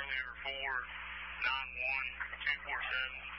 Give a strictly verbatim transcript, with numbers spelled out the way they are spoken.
Charlie over four, nine one, two four seven.